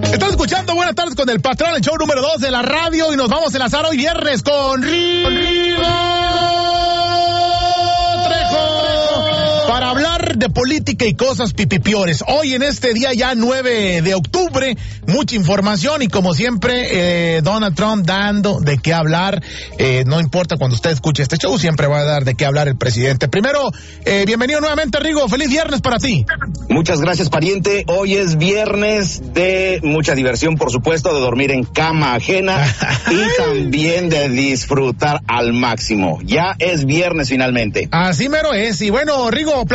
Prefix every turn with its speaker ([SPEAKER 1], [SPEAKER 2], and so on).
[SPEAKER 1] Estás escuchando Buenas Tardes con el Patrón, el show número 2 de la radio, y nos vamos a enlazar hoy viernes con Rigo Trejo para hablar de política y cosas pipipiores. Hoy en este día ya 9 de octubre, mucha información y como siempre Donald Trump dando de qué hablar. No importa cuando usted escuche este show, siempre va a dar de qué hablar el presidente. Primero, bienvenido nuevamente, Rigo, feliz viernes para ti.
[SPEAKER 2] Muchas gracias, pariente. Hoy es viernes de mucha diversión, por supuesto, de dormir en cama ajena y también de disfrutar al máximo. Ya es viernes finalmente.
[SPEAKER 1] Así mero es. Y bueno, Rigo,